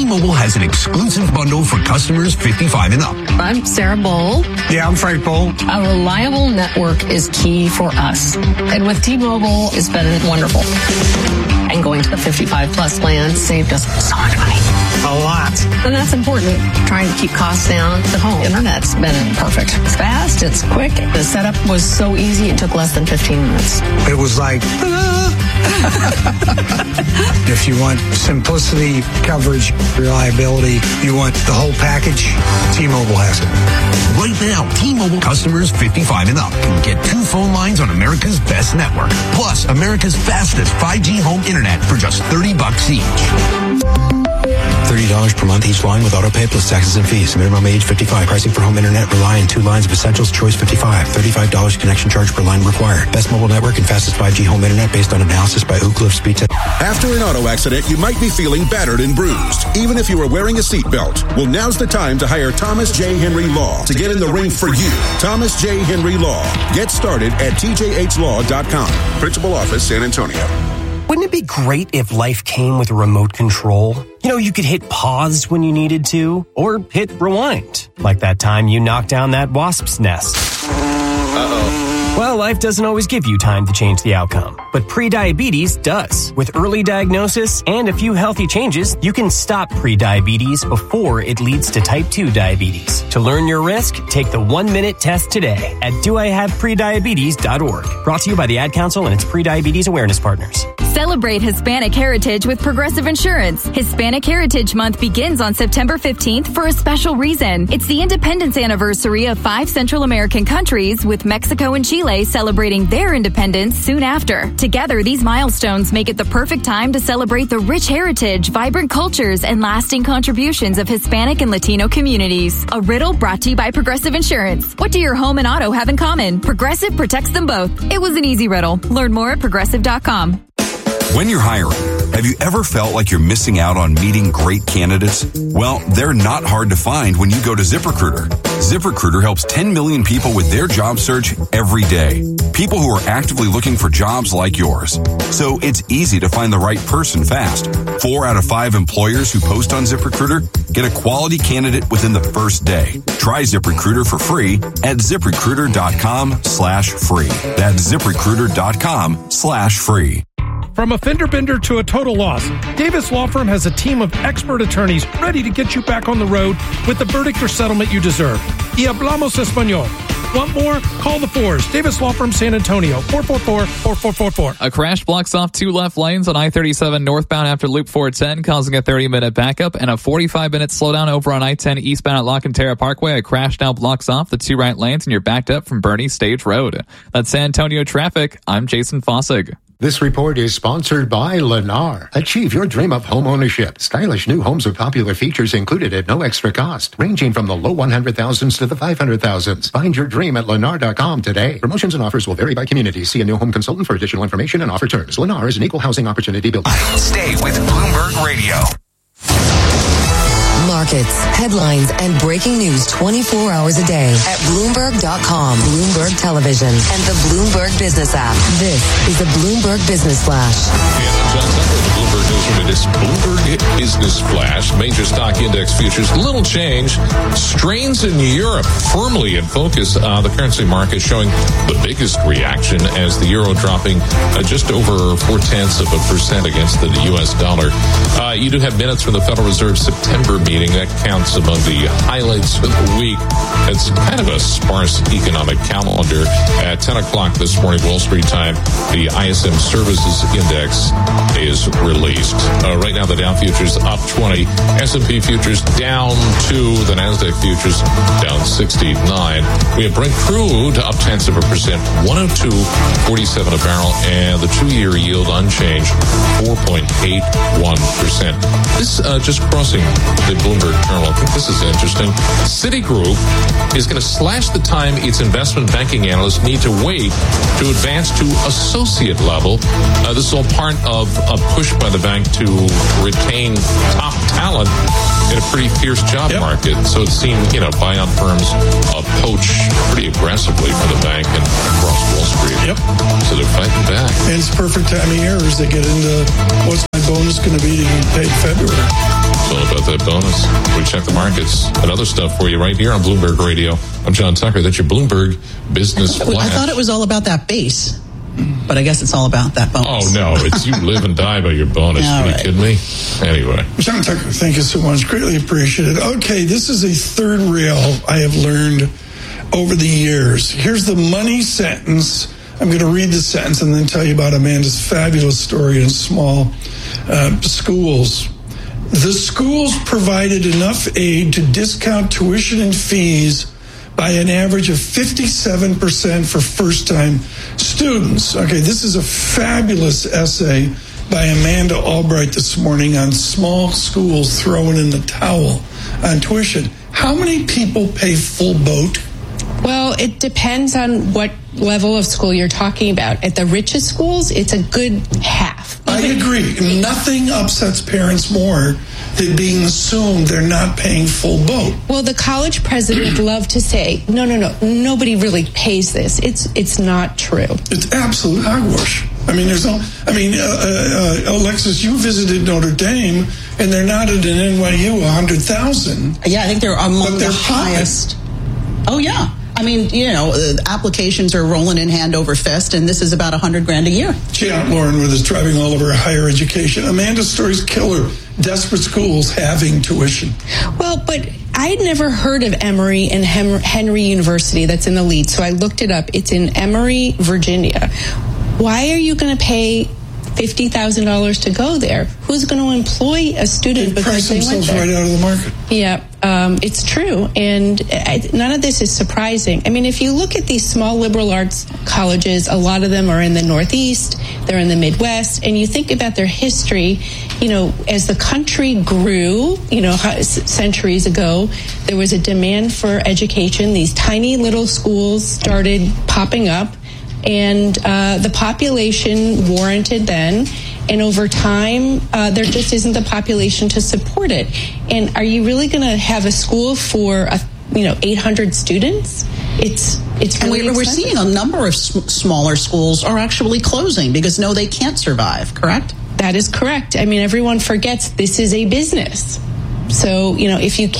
T-Mobile has an exclusive bundle for customers 55 and up. I'm Sarah Bowl. Yeah, I'm Frank Bowl. A reliable network is key for us. And with T-Mobile, it's been wonderful. And going to the 55 plus plan saved us so much money. A lot. And that's important. Trying to keep costs down. The home internet's been perfect. It's fast. It's quick. The setup was so easy. It took less than 15 minutes. It was like, if you want simplicity, coverage, reliability, you want the whole package, T-Mobile has it. Right now, T-Mobile customers 55 and up can get 2 phone lines on America's best network, plus America's fastest 5G home internet for just $30 each. $30 per month each line with autopay plus taxes and fees. Minimum age 55. Pricing for home internet rely on 2 lines of essentials. Choice 55. $35 connection charge per line required. Best mobile network and fastest 5G home internet based on analysis by Oak Cliff Speed Test. After an auto accident, you might be feeling battered and bruised, even if you are wearing a seatbelt. Well, now's the time to hire Thomas J. Henry Law to get in the ring for you. Thomas J. Henry Law. Get started at tjhlaw.com. Principal Office, San Antonio. Wouldn't it be great if life came with a remote control? You know, you could hit pause when you needed to, or hit rewind, like that time you knocked down that wasp's nest. Uh-oh. Well, life doesn't always give you time to change the outcome, but prediabetes does. With early diagnosis and a few healthy changes, you can stop prediabetes before it leads to type 2 diabetes. To learn your risk, take the 1-minute test today at doihaveprediabetes.org. Brought to you by the Ad Council and its prediabetes awareness partners. Celebrate Hispanic Heritage with Progressive Insurance. Hispanic Heritage Month begins on September 15th for a special reason. It's the independence anniversary of 5 Central American countries, with Mexico and Chile celebrating their independence soon after. Together, these milestones make it the perfect time to celebrate the rich heritage, vibrant cultures, and lasting contributions of Hispanic and Latino communities. A riddle brought to you by Progressive Insurance. What do your home and auto have in common? Progressive protects them both. It was an easy riddle. Learn more at progressive.com. When you're hiring, have you ever felt like you're missing out on meeting great candidates? Well, they're not hard to find when you go to ZipRecruiter. ZipRecruiter helps 10 million people with their job search every day. People who are actively looking for jobs like yours. So it's easy to find the right person fast. 4 out of 5 employers who post on ZipRecruiter get a quality candidate within the first day. Try ZipRecruiter for free at ZipRecruiter.com/free. That's ZipRecruiter.com/free. From a fender bender to a total loss, Davis Law Firm has a team of expert attorneys ready to get you back on the road with the verdict or settlement you deserve. Y hablamos español. Want more? Call the Fours. Davis Law Firm, San Antonio, 444-4444. A crash blocks off 2 left lanes on I-37 northbound after Loop 410, causing a 30-minute backup and a 45-minute slowdown over on I-10 eastbound at La Cantera Parkway. A crash now blocks off the 2 right lanes, and you're backed up from Bernie Stage Road. That's San Antonio traffic. I'm Jason Fossig. This report is sponsored by Lennar. Achieve your dream of home ownership. Stylish new homes with popular features included at no extra cost, ranging from the low 100,000s to the 500,000s. Find your dream at Lennar.com today. Promotions and offers will vary by community. See a new home consultant for additional information and offer terms. Lennar is an equal housing opportunity builder. Stay with Bloomberg Radio. Markets, headlines, and breaking news 24 hours a day at Bloomberg.com, Bloomberg Television, and the Bloomberg Business app. This is the Bloomberg Business Flash. John Tucker, the Bloomberg News Unit. It's Bloomberg Business Flash. Major stock index futures, little change. Strains in Europe firmly in focus. The currency market showing the biggest reaction as the euro dropping just over 0.4% against the U.S. dollar. You do have minutes from the Federal Reserve September meeting. That counts among the highlights of the week. It's kind of a sparse economic calendar. At 10 o'clock this morning, Wall Street time, the ISM Services Index is released. Right now, the Dow futures up 20, S&P futures down 2, the NASDAQ futures down 69. We have Brent crude up 0.1%, 102.47 a barrel, and the 2-year yield unchanged, 4.81%. This just crossing the Bloomberg Terminal. I think this is interesting. Citigroup is going to slash the time its investment banking analysts need to wait to advance to associate level. This is all part of a push by the bank to retain top talent in a pretty fierce job market. So it seemed, buyout firms poach pretty aggressively for the bank and across Wall Street. Yep. So they're fighting back. And it's perfect timing here as they get into what's my bonus going to be to get paid February. So all about that bonus. We check the markets and other stuff for you right here on Bloomberg Radio. I'm John Tucker. That's your Bloomberg Business Flash. I thought it was all about that base, but I guess it's all about that bonus. Oh, no. It's you live and die by your bonus. Are you kidding me? Anyway. John Tucker, thank you so much. Greatly appreciated. Okay, this is a third rail I have learned over the years. Here's the money sentence. I'm going to read the sentence and then tell you about Amanda's fabulous story in small schools. The schools provided enough aid to discount tuition and fees by an average of 57% for first-time students. Okay, this is a fabulous essay by Amanda Albright this morning on small schools throwing in the towel on tuition. How many people pay full boat? Well, it depends on what level of school you're talking about. At the richest schools, it's a good half. I agree. Nothing upsets parents more than being assumed they're not paying full boat. Well, the college president loved to say, no, nobody really pays this. It's not true. It's absolute hogwash. I mean, Alexis, you visited Notre Dame, and they're not at an NYU 100,000. Yeah, I think they're among the highest. Oh, yeah. I mean, applications are rolling in hand over fist, and this is about $100,000 a year. Janet Lauren with us driving all over higher education. Amanda's story's killer. Desperate schools having tuition. Well, but I'd never heard of Emory and Henry University that's in the lead, so I looked it up. It's in Emory, Virginia. Why are you going to pay $50,000 to go there? Who's going to employ a student because they went there? Right out of the market. Yeah, it's true, and none of this is surprising. I mean, if you look at these small liberal arts colleges, a lot of them are in the Northeast, they're in the Midwest, and you think about their history. As the country grew, centuries ago, there was a demand for education. These tiny little schools started popping up, and the population warranted then, and over time there just isn't the population to support it. And are you really going to have a school for 800 students? It's really and we're seeing a number of smaller schools are actually closing because they can't survive, correct? That is correct. I mean, everyone forgets this is a business. So if you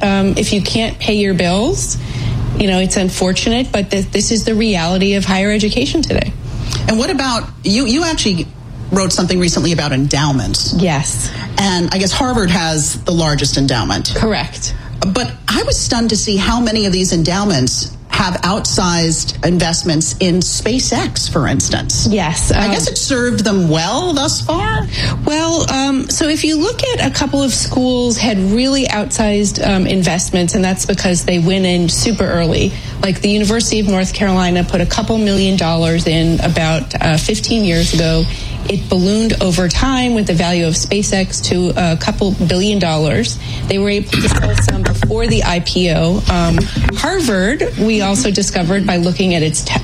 can't pay your bills, it's unfortunate, but this is the reality of higher education today. And what about, you actually wrote something recently about endowments. Yes. And I guess Harvard has the largest endowment. Correct. But I was stunned to see how many of these endowments have outsized investments in SpaceX, for instance. Yes. I guess it served them well thus far? Well, so if you look at a couple of schools had really outsized investments, and that's because they went in super early. Like the University of North Carolina put a couple $1 million in about 15 years ago. It ballooned over time with the value of SpaceX to a couple $1 billion. They were able to sell some before the IPO. Harvard, we also discovered by looking at its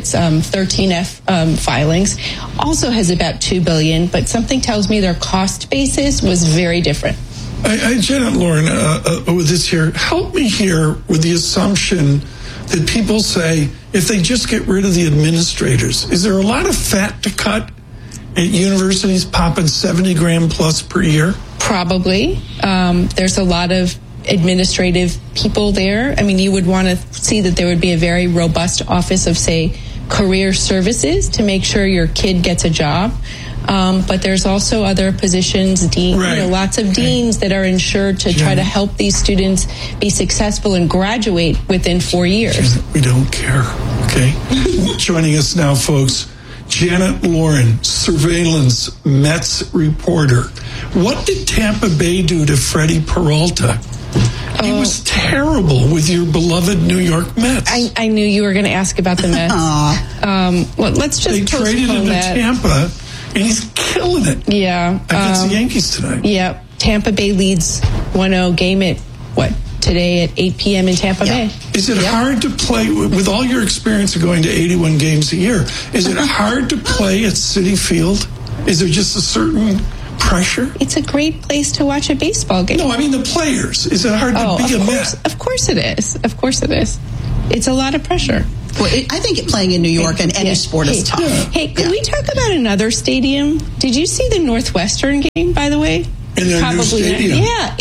13F filings, also has about $2 billion, but something tells me their cost basis was very different. Janet Lauren, with this here, help me here with the assumption that people say if they just get rid of the administrators, is there a lot of fat to cut at universities popping 70 grand plus per year? Probably. There's a lot of administrative people there. I mean, you would want to see that there would be a very robust office of, say, career services to make sure your kid gets a job. But there's also other positions, lots of deans that are insured to try to help these students be successful and graduate within 4 years. We don't care, okay? Joining us now, folks, Janet Lauren, surveillance Mets reporter. What did Tampa Bay do to Freddie Peralta? He was terrible with your beloved New York Mets. I knew you were going to ask about the Mets. Let's just they traded him to Tampa, and he's killing it. Yeah. Against the Yankees tonight. Yeah. Tampa Bay leads 1-0 game at, today at 8 p.m. in Tampa Bay. Is it hard to play, with all your experience of going to 81 games a year, is it hard to play at Citi Field? Is there just a certain pressure? It's a great place to watch a baseball game. No, I mean the players. Is it hard to be a Met? Of course it is. Of course it is. It's a lot of pressure. Well, I think playing in New York and any sport is tough. Hey, can we talk about another stadium? Did you see the Northwestern game, by the way? In their new stadium. Yeah,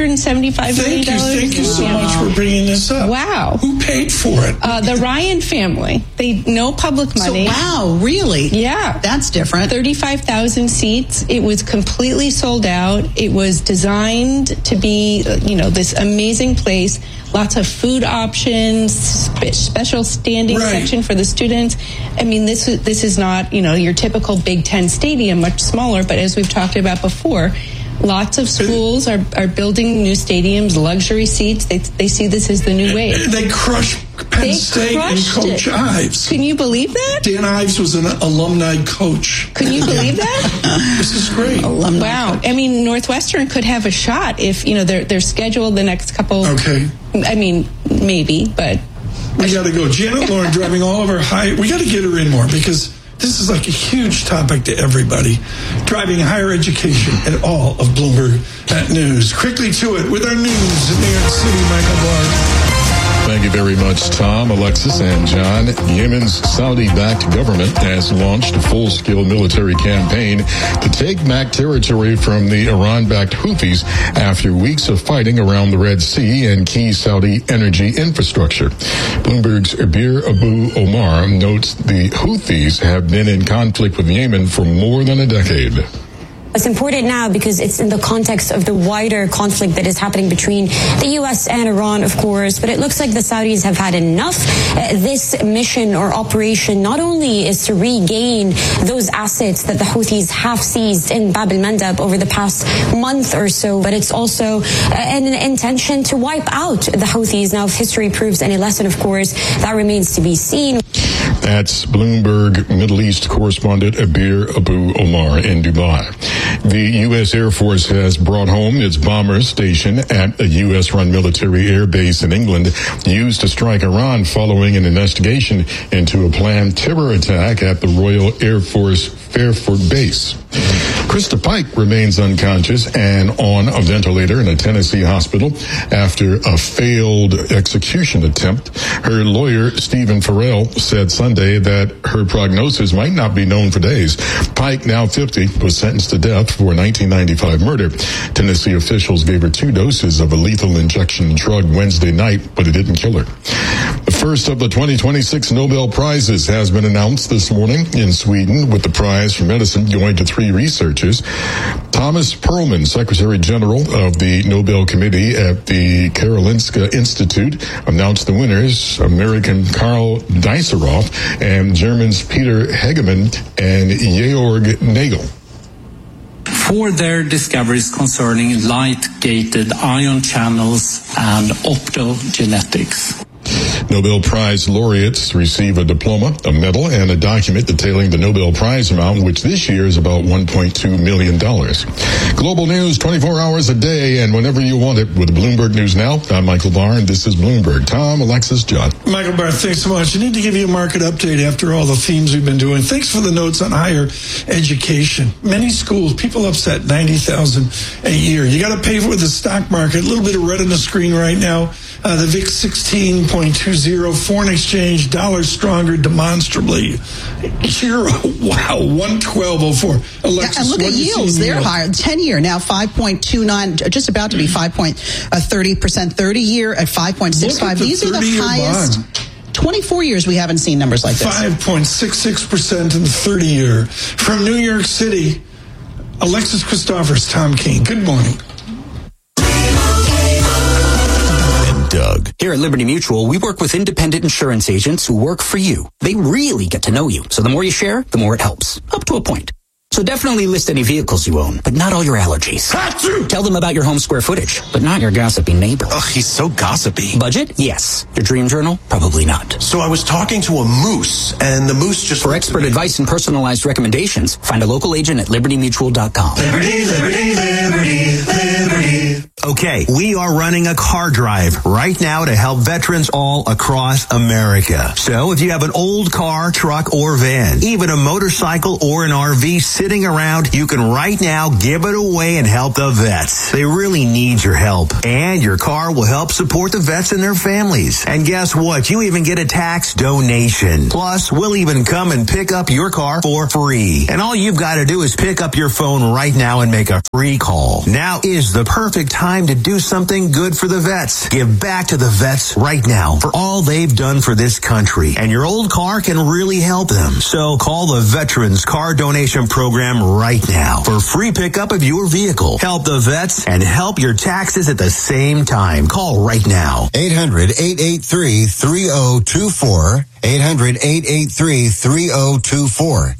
$875 million. Thank you so much for bringing this up. Wow. Who paid for it? The Ryan family. No public money. So, wow, really? Yeah. That's different. 35,000 seats. It was completely sold out. It was designed to be, this amazing place. Lots of food options, special standing section for the students. I mean, this is not, your typical Big Ten stadium, much smaller, but as we've talked about before, lots of schools are building new stadiums, luxury seats. They see this as the new wave. They crushed Penn State and Coach Ives. Can you believe that? Dan Ives was an alumni coach. Can you believe that? This is great. Wow. I mean, Northwestern could have a shot if, they're scheduled the next couple. Okay. I mean, maybe, but. We got to go. Janet Lauren driving all of our we got to get her in more because this is like a huge topic to everybody. Driving higher education at all of Bloomberg News. Quickly to it with our news in New York City, Michael Barr. Thank you very much, Tom, Alexis, and John. Yemen's Saudi-backed government has launched a full-scale military campaign to take back territory from the Iran-backed Houthis after weeks of fighting around the Red Sea and key Saudi energy infrastructure. Bloomberg's Abir Abu Omar notes the Houthis have been in conflict with Yemen for more than a decade. It's important now because it's in the context of the wider conflict that is happening between the U.S. and Iran, of course. But it looks like the Saudis have had enough. This mission or operation not only is to regain those assets that the Houthis have seized in Bab el-Mandab over the past month or so, but it's also an intention to wipe out the Houthis. Now, if history proves any lesson, of course, that remains to be seen. That's Bloomberg Middle East correspondent Abir Abu Omar in Dubai. The U.S. Air Force has brought home its bomber station at a U.S.-run military air base in England used to strike Iran following an investigation into a planned terror attack at the Royal Air Force Fairford base. Krista Pike remains unconscious and on a ventilator in a Tennessee hospital after a failed execution attempt. Her lawyer, Stephen Farrell, said Sunday that her prognosis might not be known for days. Pike, now 50, was sentenced to death for a 1995 murder. Tennessee officials gave her 2 doses of a lethal injection drug Wednesday night, but it didn't kill her. The first of the 2026 Nobel Prizes has been announced this morning in Sweden, with the prize for medicine going to 3 researchers. Thomas Perlman, Secretary General of the Nobel Committee at the Karolinska Institute, announced the winners, American Karl Deiseroff and Germans Peter Hegemann and Georg Nagel. For their discoveries concerning light-gated ion channels and optogenetics. Nobel Prize laureates receive a diploma, a medal, and a document detailing the Nobel Prize amount, which this year is about $1.2 million. Global news 24 hours a day and whenever you want it with Bloomberg News Now. I'm Michael Barr, and this is Bloomberg. Tom, Alexis, John. Michael Barr, thanks so much. I need to give you a market update after all the themes we've been doing. Thanks for the notes on higher education. Many schools, people upset, $90,000 a year. You got to pay for the stock market. A little bit of red on the screen right now. The VIX 16.20, foreign exchange, dollar stronger demonstrably. Euro, wow, 112.04. Alexis, and look at yields, they're higher. 10-year now 5.29, just about to be 5.30%. 30-year at 5.65. These are the highest. Bond. 24 years we haven't seen numbers like this. 5.66% in the 30-year. From New York City, Alexis Christophers, Tom King. Good morning. Doug. Here at Liberty Mutual, we work with independent insurance agents who work for you. They really get to know you. So the more you share, the more it helps. Up to a point. So definitely list any vehicles you own, but not all your allergies. Tell them about your home square footage, but not your gossipy neighbor. Ugh, he's so gossipy. Budget? Yes. Your dream journal? Probably not. So I was talking to a moose, and the moose just... For expert advice and personalized recommendations, find a local agent at libertymutual.com. Liberty, liberty, liberty, liberty. Okay. Okay, we are running a car drive right now to help veterans all across America. So if you have an old car, truck, or van, even a motorcycle or an RV sitting around, you can right now give it away and help the vets. They really need your help. And your car will help support the vets and their families. And guess what? You even get a tax donation. Plus, we'll even come and pick up your car for free. And all you've got to do is pick up your phone right now and make a free call. Now is the perfect time to do something good for the vets. Give back to the vets right now for all they've done for this country. And your old car can really help them. So call the Veterans Car Donation Program right now for free pickup of your vehicle. Help the vets and help your taxes at the same time. Call right now. 800-883-3024. 800-883-3024.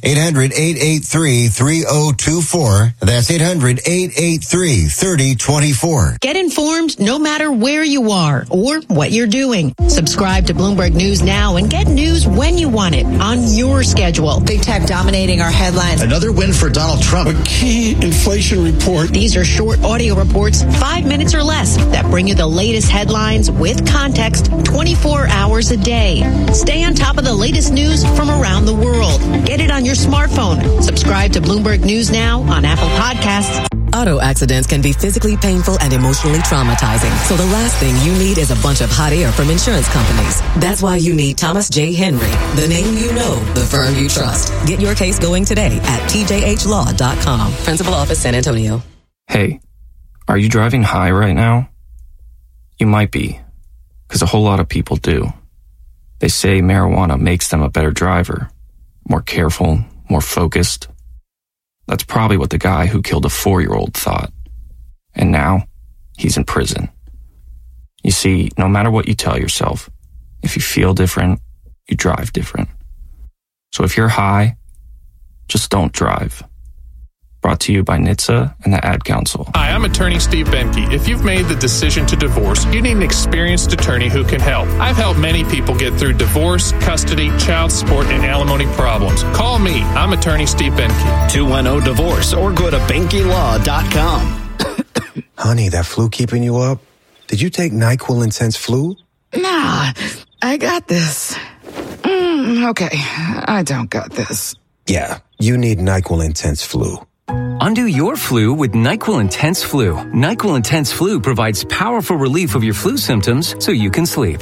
800-883-3024. That's 800-883-3024. Get informed no matter where you are or what you're doing. Subscribe to Bloomberg News now and get news when you want it on your schedule. Big tech dominating our headlines. Another win for Donald Trump. A key inflation report. These are short audio reports, 5 minutes or less, that bring you the latest headlines with context 24 hours a day. Stay on top of the latest news from around the world. Get it on your smartphone. Subscribe to Bloomberg News now on Apple Podcasts. Auto accidents can be physically painful and emotionally traumatizing. So the last thing you need is a bunch of hot air from insurance companies. That's why you need Thomas J. Henry, the name you know, the firm you trust. Get your case going today at tjhlaw.com. Principal Office, San Antonio. Hey, are you driving high right now? You might be, because a whole lot of people do. They say marijuana makes them a better driver, more careful, more focused. That's probably what the guy who killed a 4-year-old thought. And now, he's in prison. You see, no matter what you tell yourself, if you feel different, you drive different. So if you're high, just don't drive. Brought to you by NHTSA and the Ad Council. Hi, I'm attorney Steve Benke. If you've made the decision to divorce, you need an experienced attorney who can help. I've helped many people get through divorce, custody, child support, and alimony problems. Call me. I'm attorney Steve Benke. 210-DIVORCE or go to BenkeLaw.com. Honey, that flu keeping you up? Did you take NyQuil Intense Flu? Nah, I got this. Okay, I don't got this. Yeah, you need NyQuil Intense Flu. Undo your flu with NyQuil Intense Flu. NyQuil Intense Flu provides powerful relief of your flu symptoms so you can sleep.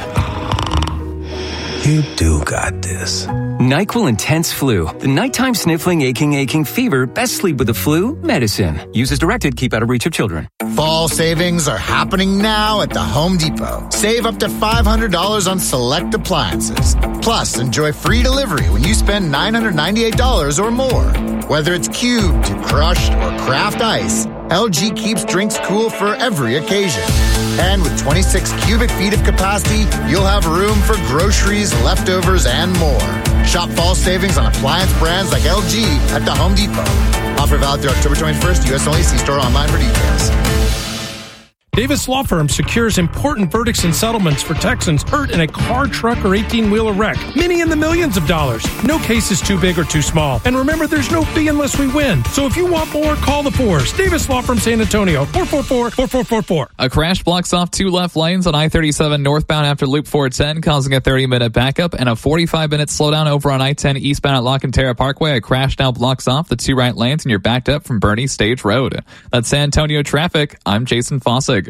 You do got this. NyQuil Intense Flu. The nighttime sniffling, aching fever. Best sleep with the flu medicine. Use as directed. Keep out of reach of children. Fall savings are happening now at the Home Depot. Save up to $500 on select appliances. Plus, enjoy free delivery when you spend $998 or more. Whether it's cubed, crushed, or craft ice, LG keeps drinks cool for every occasion. And with 26 cubic feet of capacity, you'll have room for groceries, leftovers, and more. Shop fall savings on appliance brands like LG at the Home Depot. Offer valid through October 21st. U.S. only. See store online for details. Davis Law Firm secures important verdicts and settlements for Texans hurt in a car, truck, or 18-wheeler wreck. Many in the millions of dollars. No case is too big or too small. And remember, there's no fee unless we win. So if you want more, call the force. Davis Law Firm, San Antonio, 444-4444. A crash blocks off 2 left lanes on I-37 northbound after Loop 410, causing a 30-minute backup, and a 45-minute slowdown over on I-10 eastbound at La Cantera Parkway. A crash now blocks off the 2 right lanes, and you're backed up from Bernie Stage Road. That's San Antonio traffic. I'm Jason Fossig.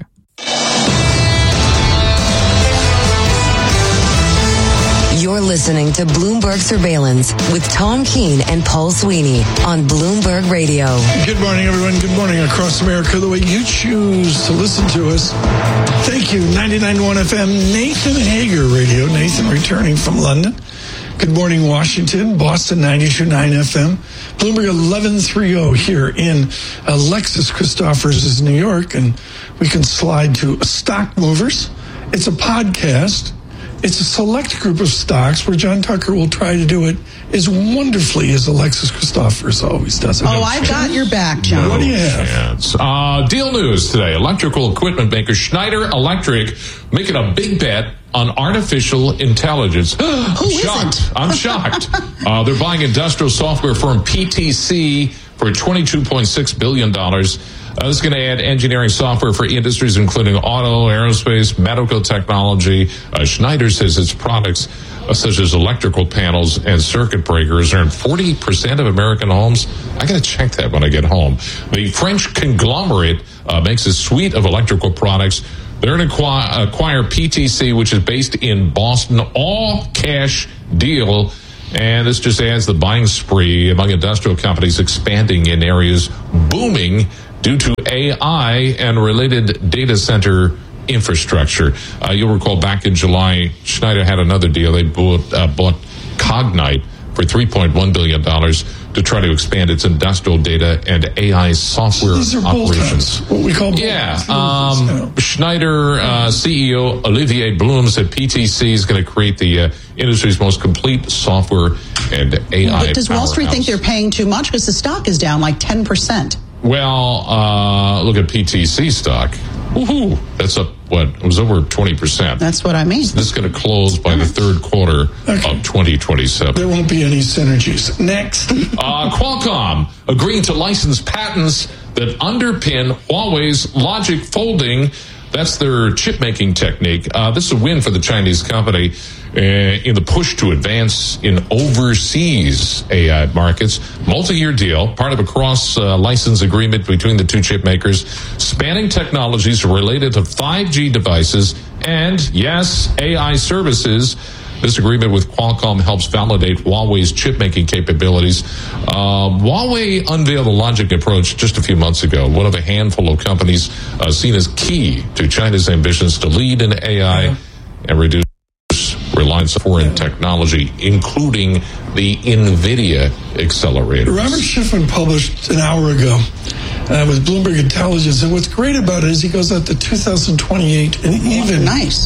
You're listening to Bloomberg Surveillance with Tom Keene and Paul Sweeney on Bloomberg Radio. Good morning, everyone. Good morning across America. The way you choose to listen to us. Thank you. 99.1 FM, Nathan Hager Radio. Nathan returning from London. Good morning, Washington. Boston, 92.9 FM. Bloomberg 1130 here in Alexis Christophers' New York. And we can slide to Stock Movers. It's a podcast. It's a select group of stocks where John Tucker will try to do it as wonderfully as Alexis Christophers always does it. Oh, I've got your back, John. What do you have? Deal news today. Electrical equipment maker Schneider Electric making a big bet on artificial intelligence. Who isn't? I'm shocked. They're buying industrial software firm PTC for $22.6 billion. This is going to add engineering software for industries including auto, aerospace, medical technology. Schneider says its products, such as electrical panels and circuit breakers, are in 40% of American homes. I got to check that when I get home. The French conglomerate makes a suite of electrical products. They're going to acquire PTC, which is based in Boston, all cash deal. And this just adds the buying spree among industrial companies expanding in areas booming due to AI and related data center infrastructure. You'll recall back in July, Schneider had another deal. They bought Cognite for $3.1 billion to try to expand its industrial data and AI software operations. What we call Schneider CEO Olivier Blum said PTC is going to create the industry's most complete software and AI. But does Wall Street think they're paying too much? Because the stock is down like 10%. Well, look at PTC stock. Woohoo! That's up, it was over 20%. That's what I mean. So this is going to close by the third quarter of 2027. There won't be any synergies. Next. Qualcomm agreeing to license patents that underpin Huawei's logic folding. That's their chip-making technique. This is a win for the Chinese company in the push to advance in overseas AI markets. Multi-year deal, part of a cross-license agreement between the two chip makers, spanning technologies related to 5G devices and, yes, AI services. This agreement with Qualcomm helps validate Huawei's chip-making capabilities. Huawei unveiled a logic approach just a few months ago, one of a handful of companies seen as key to China's ambitions to lead in AI and reduce reliance on foreign technology, including the NVIDIA accelerator. Robert Schiffman published an hour ago with Bloomberg Intelligence, and what's great about it is he goes out to 2028 and even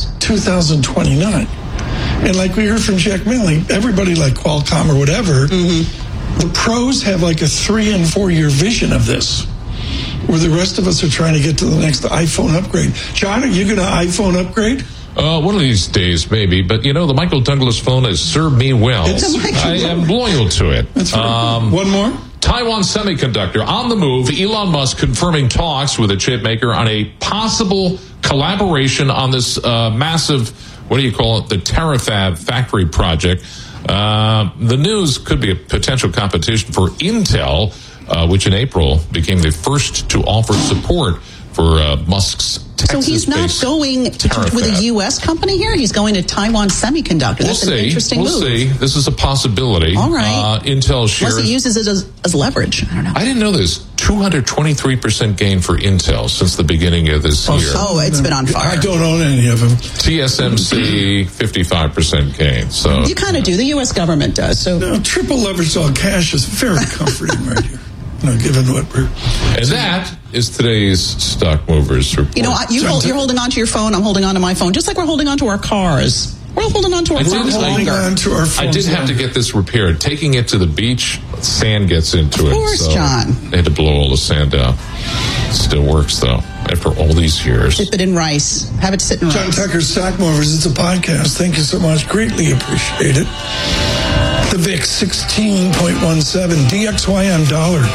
2029. And like we heard from Jack Manley, everybody like Qualcomm or whatever, the pros have like a 3 and 4 year vision of this, where the rest of us are trying to get to the next iPhone upgrade. John, are you going to iPhone upgrade? One of these days, maybe. But, the Michael Douglas phone has served me well. I am loyal to it. That's right. One more? Taiwan Semiconductor on the move. Elon Musk confirming talks with a chip maker on a possible collaboration on this massive, what do you call it, the Terafab factory project. The news could be a potential competition for Intel, which in April became the first to offer support for Musk's Texas. So he's not going with a U.S. company here? He's going to Taiwan Semiconductor. That's an interesting move. We'll see. This is a possibility. All right. Intel shares. Unless he uses it as leverage. I don't know. I didn't know this. 223% gain for Intel since the beginning of this year. Oh, it's been on fire. I don't own any of them. TSMC, 55% gain. So you kind of do. The U.S. government does. So triple leveraged all cash is very comforting right here. Given what we're... And that is today's Stock Movers Report. You're holding on to your phone. I'm holding on to my phone. Just like we're holding on to our cars. We're holding on to our phones longer. I did have to get this repaired. Taking it to the beach, sand gets into it. Of course, John. They had to blow all the sand out. Still works, though, after all these years. Dip it in rice. Have it sit in rice. John Tucker's Stock Movers. It's a podcast. Thank you so much. Greatly appreciate it. The VIX 16.17. DXY on dollar